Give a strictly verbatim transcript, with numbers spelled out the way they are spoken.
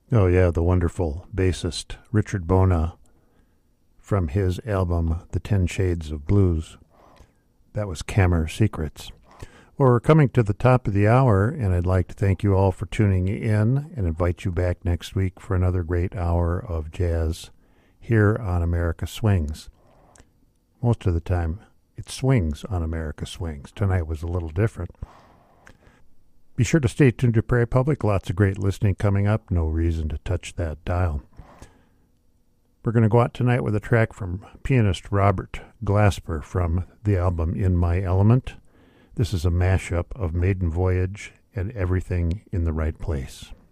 Oh, yeah, the wonderful bassist Richard Bona from his album The Ten Shades of Blues. That was Kammer Secrets. Well, we're coming to the top of the hour, and I'd like to thank you all for tuning in and invite you back next week for another great hour of jazz here on America Swings. Most of the time, it swings on America Swings. Tonight was a little different. Be sure to stay tuned to Prairie Public. Lots of great listening coming up. No reason to touch that dial. We're going to go out tonight with a track from pianist Robert Glasper from the album In My Element. This is a mashup of Maiden Voyage and Everything in the Right Place.